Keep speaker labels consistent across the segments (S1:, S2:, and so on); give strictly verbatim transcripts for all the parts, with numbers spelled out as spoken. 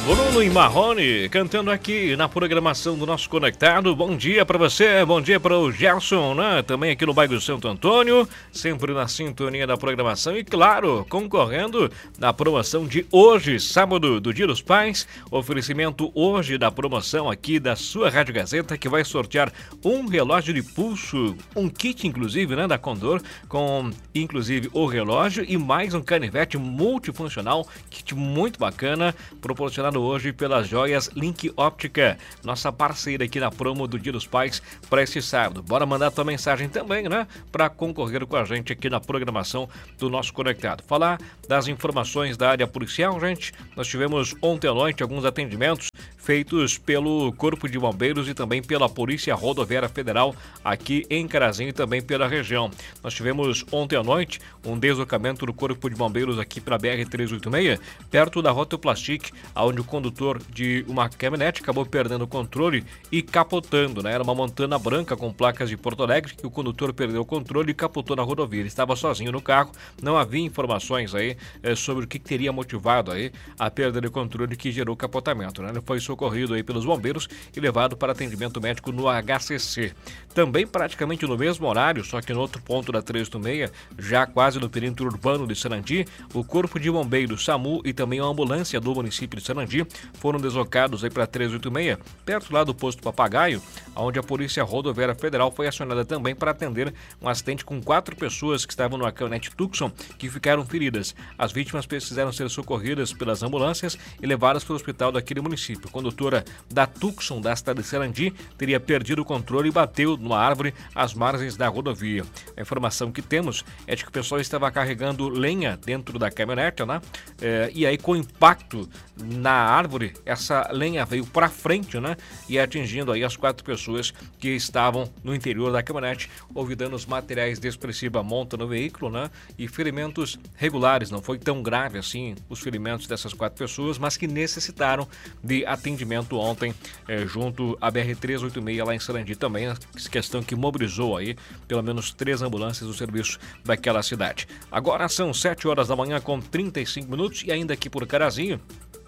S1: Bruno e Marrone cantando aqui na programação do nosso Conectado. Bom dia para você, bom dia para o Gerson, né? Também aqui no bairro Santo Antônio, sempre na sintonia da programação e, claro, concorrendo na promoção de hoje, sábado do Dia dos Pais. Oferecimento hoje da promoção aqui da sua Rádio Gazeta, que vai sortear um relógio de pulso, um kit, inclusive, né, da Condor, com inclusive o relógio e mais um canivete multifuncional, kit muito bacana, proporcionado hoje pelas joias Link Óptica, nossa parceira aqui na promo do Dia dos Pais para esse sábado. Bora mandar tua mensagem também, né? Para concorrer com a gente aqui na programação do nosso Conectado. Falar das informações da área policial, gente. Nós tivemos ontem à noite alguns atendimentos feitos pelo Corpo de Bombeiros e também pela Polícia Rodoviária Federal aqui em Carazinho e também pela região. Nós tivemos ontem à noite um deslocamento do Corpo de Bombeiros aqui para a B R trezentos e oitenta e seis, perto da Rotoplastic, onde o condutor de uma caminhonete acabou perdendo o controle e capotando, né? Era uma Montana branca com placas de Porto Alegre que o condutor perdeu o controle e capotou na rodovia. Ele estava sozinho no carro, não havia informações aí eh, sobre o que teria motivado aí a perda de controle que gerou o capotamento, né? Ele foi socorrido aí pelos bombeiros e levado para atendimento médico no H C C. Também praticamente no mesmo horário, só que no outro ponto da trezentos e oitenta e seis, já quase no perímetro urbano de Sarandi, o Corpo de Bombeiros, SAMU e também a ambulância do município de Sarandi foram deslocados aí para trezentos e oitenta e seis, perto lá do posto Papagaio, onde a Polícia Rodoviária Federal foi acionada também para atender um acidente com quatro pessoas que estavam numa caminhonete Tucson que ficaram feridas. As vítimas precisaram ser socorridas pelas ambulâncias e levadas para o hospital daquele município. A condutora da Tucson, da cidade de Sarandi, teria perdido o controle e bateu numa árvore às margens da rodovia. A informação que temos é de que o pessoal estava carregando lenha dentro da caminhonete, né? É, e aí, com o impacto na árvore, essa lenha veio para frente, né? E atingindo aí as quatro pessoas que estavam no interior da caminhonete. Houve danos materiais de expressiva monta no veículo, né? E ferimentos regulares. Não foi tão grave assim os ferimentos dessas quatro pessoas, mas que necessitaram de atendimento ontem eh, junto à B R trezentos e oitenta e seis lá em Sarandi também. Questão que mobilizou aí pelo menos três ambulâncias do serviço daquela cidade. Agora são sete horas da manhã com trinta e cinco minutos e ainda aqui por Carazinho,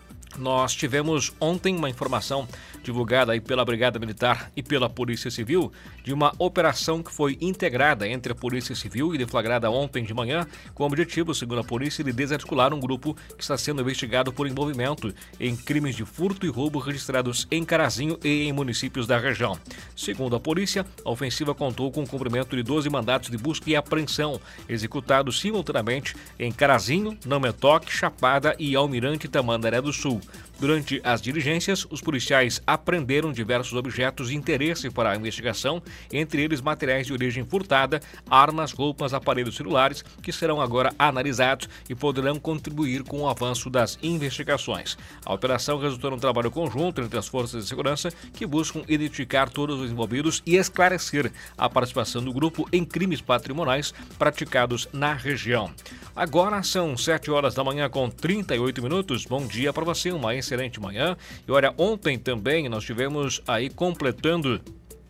S1: nós tivemos ontem uma informação divulgada aí pela Brigada Militar e pela Polícia Civil de uma operação que foi integrada entre a Polícia Civil e deflagrada ontem de manhã com o objetivo, segundo a polícia, de desarticular um grupo que está sendo investigado por envolvimento em crimes de furto e roubo registrados em Carazinho e em municípios da região. Segundo a polícia, a ofensiva contou com o cumprimento de doze mandatos de busca e apreensão, executados simultaneamente em Carazinho, Não Me Toque, Chapada e Almirante Tamandaré do Sul. Durante as diligências, os policiais apreenderam diversos objetos de interesse para a investigação, entre eles materiais de origem furtada, armas, roupas, aparelhos celulares, que serão agora analisados e poderão contribuir com o avanço das investigações. A operação resultou num trabalho conjunto entre as forças de segurança que buscam identificar todos os envolvidos e esclarecer a participação do grupo em crimes patrimoniais praticados na região. Agora são sete horas da manhã com trinta e oito minutos. Bom dia para você, uma excelente manhã. E olha, ontem também nós tivemos aí completando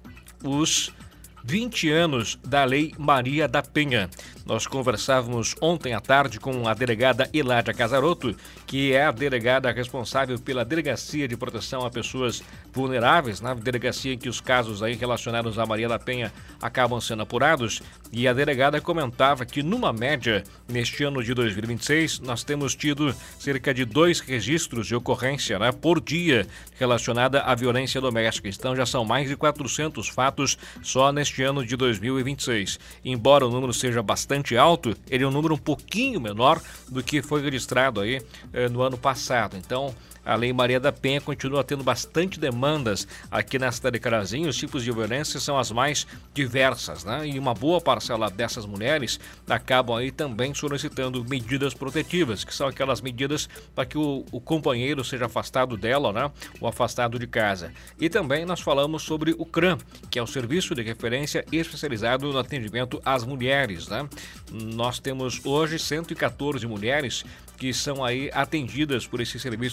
S1: os vinte anos da Lei Maria da Penha. Nós conversávamos ontem à tarde com a delegada Eládia Casarotto, que é a delegada responsável pela Delegacia de Proteção a Pessoas Vulneráveis, na delegacia em que os casos aí relacionados à Maria da Penha acabam sendo apurados, e a delegada comentava que numa média, neste ano de dois mil e vinte e seis, nós temos tido cerca de dois registros de ocorrência, né, por dia relacionada à violência doméstica. Então já são mais de quatrocentos fatos só neste ano de dois mil e vinte e seis. Embora o número seja bastante alto, ele é um número um pouquinho menor do que foi registrado aí eh, no ano passado. Então, a Lei Maria da Penha continua tendo bastante demandas aqui na cidade de Carazinho. Os tipos de violência são as mais diversas, né? E uma boa parcela dessas mulheres acabam aí também solicitando medidas protetivas, que são aquelas medidas para que o, o companheiro seja afastado dela, né? Ou afastado de casa. E também nós falamos sobre o CRAM, que é o Serviço de Referência Especializado no Atendimento às Mulheres, né? Nós temos hoje cento e quatorze mulheres que são aí atendidas por esse serviço especializado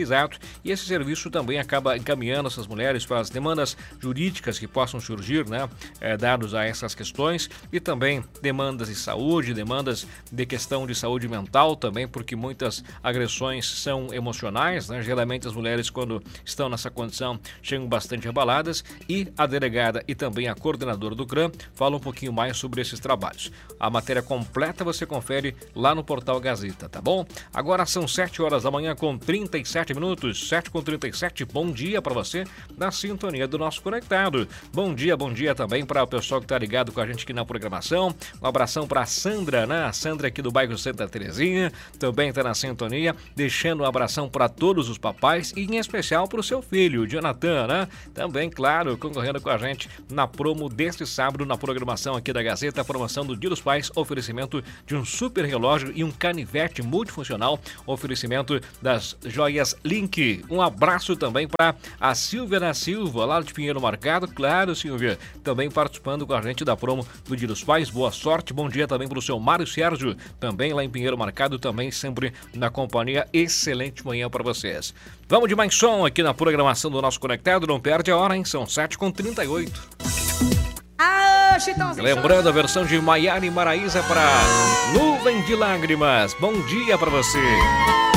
S1: especializado e esse serviço também acaba encaminhando essas mulheres para as demandas jurídicas que possam surgir, né, é, dados a essas questões e também demandas de saúde, demandas de questão de saúde mental também, porque muitas agressões são emocionais, né? Geralmente as mulheres, quando estão nessa condição, chegam bastante abaladas e a delegada e também a coordenadora do CRAM falam um pouquinho mais sobre esses trabalhos. A matéria completa você confere lá no portal Gazeta, tá bom? Agora são sete horas da manhã com trinta e sete minutos, sete com trinta e sete. Bom dia para você na sintonia do nosso Conectado. Bom dia, bom dia também para o pessoal que está ligado com a gente aqui na programação. Um abração para a Sandra, né? A Sandra aqui do bairro Santa Terezinha, também está na sintonia, deixando um abração para todos os papais e em especial para o seu filho, Jonathan, né? Também, claro, concorrendo com a gente na promo deste sábado na programação aqui da Gazeta, a promoção do Dia dos Pais, oferecimento de um super relógio e um canivete multifuncional, oferecimento das joias Link. Um abraço também para a Silvia da Silva, lá de Pinheiro Marcado, claro, Silvia, também participando com a gente da promo do Dia dos Pais. Boa sorte, bom dia também para o seu Mário Sérgio, também lá em Pinheiro Marcado, também sempre na companhia. Excelente manhã para vocês. Vamos de mais som aqui na programação do nosso Conectado, não perde a hora, hein? São sete com trinta e oito.
S2: Ah, Chitãozinho.
S1: Lembrando a versão de Maiara e Maraísa para Nuvem de Lágrimas. Bom dia para você.